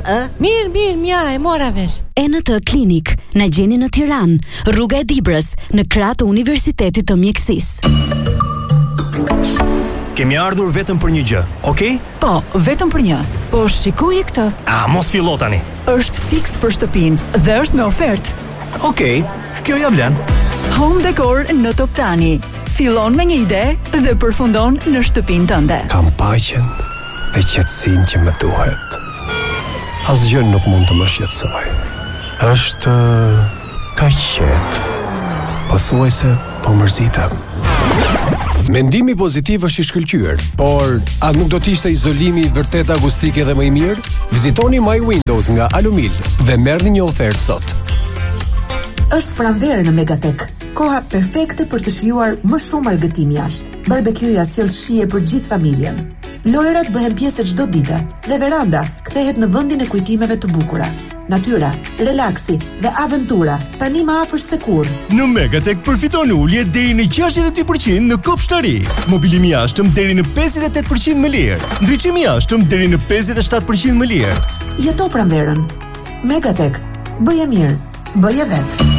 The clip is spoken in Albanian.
Mirë, mja, e mora vesh. ENT Klinik, na gjeni në Tiranë, rruga e Dibrës, në krah të Universitetit të Mjekësisë. Kemi ardhur vetëm për një gjë, okay? Po, vetëm për një. Po shikoj këtë. Mos fillo tani. Është fiks për shtëpinë dhe është me ofertë. Okej, kjo ja vlen. Home Decor në Top Tani. Fillon me një ide dhe përfundon në shtëpinë tënde. Kam paqen e qetësinë që më duhet. Asgjë nuk mund të më shqetësoj. Është kaq qetë. Pothuajse po mërzitem. Mendimi pozitiv është i shkëlqyer, por a nuk do të ishte izolimi vërtet akustik edhe më i mirë? Vizitoni My Windows nga Alumil dhe merrni një ofertë sot. Është pranverë në Megatek. Koha perfekte për të shijuar më shumë argëtim jashtë. Barbecue-ja sjell shije për gjithë familjen. Lojrat bëhen pjesë çdo dite dhe veranda kthehet në vendin e kujtimeve të bukura. Natyra, relaksi dhe aventura tani më afër se kurrë. Në Megatek përfiton ulje deri në 62% në kopshtari. Mobilim i jashtëm deri në 58% më lirë. Ndriçim i jashtëm deri në 57% më lirë. Jeto pranverën. Megatek. Bëje mirë, bëje vetë.